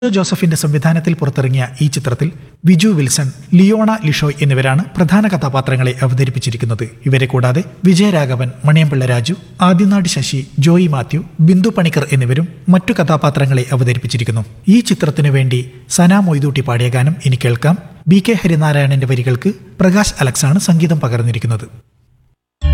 ജോസഫിന്റെ സംവിധാനത്തിൽ പുറത്തിറങ്ങിയ ഈ ചിത്രത്തിൽ വിജു വിൽസൺ, ലിയോണ ലിഷോയ് എന്നിവരാണ് പ്രധാന കഥാപാത്രങ്ങളെ അവതരിപ്പിച്ചിരിക്കുന്നത്. ഇവരെ കൂടാതെ വിജയരാഘവൻ, മണിയമ്പിള്ള രാജു, ആദിനാട് ശശി, ജോയി മാത്യു, ബിന്ദു പണിക്കർ എന്നിവരും മറ്റു കഥാപാത്രങ്ങളെ അവതരിപ്പിച്ചിരിക്കുന്നു. ഈ ചിത്രത്തിനു വേണ്ടി സന മൊയ്തൂട്ടി പാടിയ ഗാനം ഇനി കേൾക്കാം. BK ഹരിനാരായണന്റെ വരികൾക്ക് പ്രകാശ് അലക്സാണ് സംഗീതം പകർന്നിരിക്കുന്നത്.